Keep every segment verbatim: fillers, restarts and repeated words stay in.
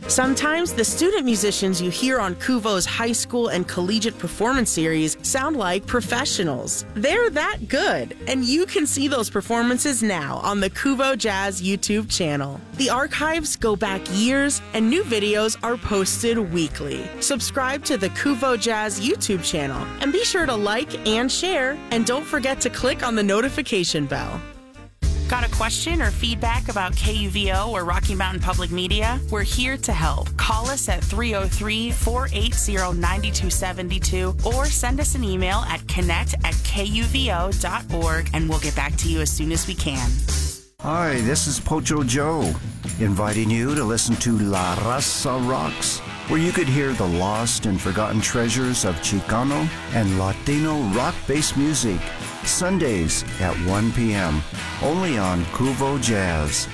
Sometimes the student musicians you hear on Kuvo's high school and collegiate performance series sound like professionals. They're that good, and you can see those performances now on the Kuvo Jazz YouTube channel. The archives go back years, and new videos are posted weekly. Subscribe to the Kuvo Jazz YouTube channel, and be sure to like and share, and don't forget to click on the notification bell. Got a question or feedback about K U V O or Rocky Mountain Public Media? We're here to help. Call us at three oh three, four eight zero, nine two seven two or send us an email at connect at kuvo dot org and we'll get back to you as soon as we can. Hi, this is Pocho Joe, inviting you to listen to La Raza Rocks, where you could hear the lost and forgotten treasures of Chicano and Latino rock-based music, Sundays at one p.m., only on Kuvo Jazz.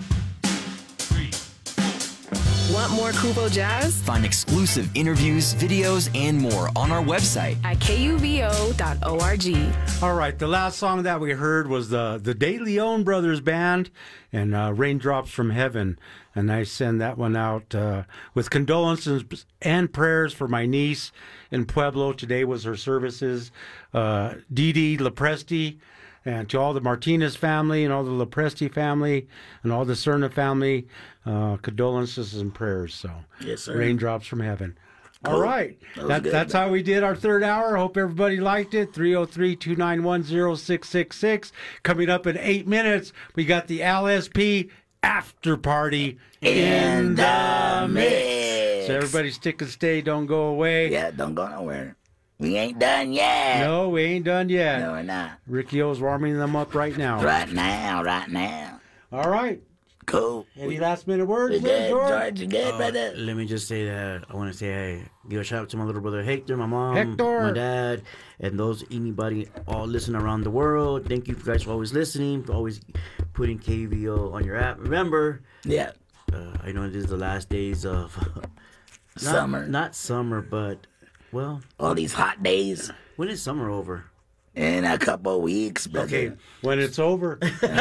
Want more Kuvo Jazz? Find exclusive interviews, videos, and more on our website at kuvo dot org. All right, the last song that we heard was the, the De Leon Brothers Band and uh, Raindrops from Heaven. And I send that one out uh, with condolences and prayers for my niece in Pueblo. Today was her services. Uh, Dee Dee Lepresti, and to all the Martinez family and all the Lepresti family and all the Cerna family, uh, condolences and prayers. So, yes, sir. Raindrops from Heaven. Cool. All right. That that, good, that's man. how we did our third hour. Hope everybody liked it. three oh three, two nine one, oh six six six. Coming up in eight minutes, we got the L S P after party in, in the mix. So everybody stick and stay. Don't go away. Yeah, don't go nowhere. We ain't done yet. No, we ain't done yet. No, we're not. Ricky O's warming them up right now. Right now, right now. All right. Cool. Any last minute words, You good, George? George? You good, Uh, brother? let me just say that I want to say, hey, give a shout out to my little brother Hector, my mom, Hector. my dad, and those anybody all listening around the world. Thank you guys for always listening, for always putting K U V O on your app. Remember, Yeah. uh, I know this is the last days of not, Summer. not summer, but well, All these hot days when is summer over? in a couple of weeks, brother. Okay, When it's over.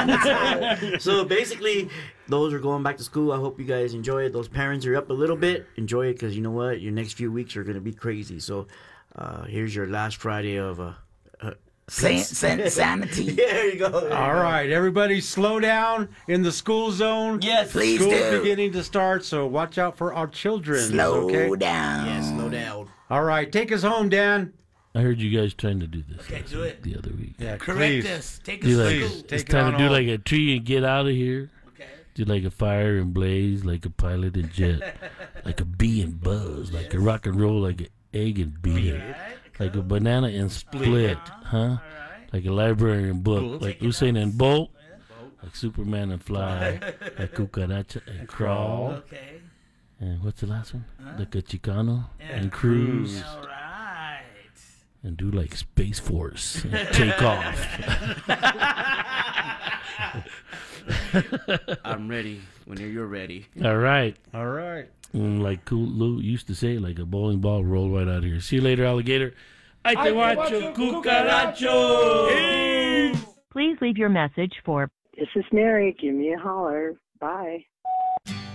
so basically, those are going back to school. I hope you guys enjoy it. Those parents are up a little bit. Enjoy it because you know what? Your next few weeks are going to be crazy. So uh, here's your last Friday of uh, uh, San- san- sanity. there you go. There All you go. right, everybody slow down in the school zone. Yes, Please School's do. beginning to start, so watch out for our children. Slow okay? down. Yeah, slow down. All right, take us home, Dan. I heard you guys trying to do this Okay, last do week, it. the other week. Yeah, Correct please. us. Take Do us like, to Please, school. take it's it time on to do home. like a tree and get out of here. Okay. Do like a fire and blaze, like a pilot and jet, like a bee and buzz, like a rock and roll, like an egg and beat, like a banana and split, huh? Like a library and book, like Usain and Bolt, like Superman and fly, like Cucaracha and crawl, Okay. and what's the last one? Like a Chicano and cruise, All right. and do like Space Force and take off. I'm ready when you're ready. All right. All right. Mm, like Cool Lou used to say, like a bowling ball roll right out of here. See you later, alligator. Ay te guacho, cucaracho. Please leave your message for This is Mary. Give me a holler. Bye.